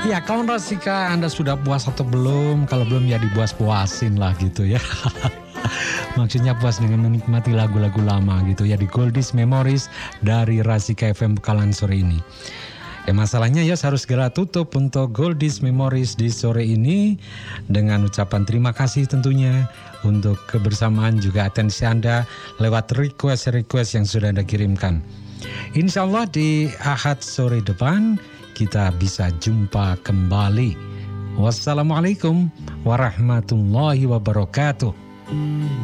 Ya, kawan Rasika, Anda sudah puas atau belum? Kalau belum ya dipuas-puasin lah gitu ya. Maksudnya puas dengan menikmati lagu-lagu lama gitu ya di Goldies Memories dari Rasika FM Bekalan sore ini. Ya masalahnya ya harus segera tutup untuk Goldies Memories di sore ini dengan ucapan terima kasih tentunya untuk kebersamaan juga atensi Anda lewat request-request yang sudah Anda kirimkan. Insya Allah di Ahad sore depan kita bisa jumpa kembali. Wassalamualaikum warahmatullahi wabarakatuh.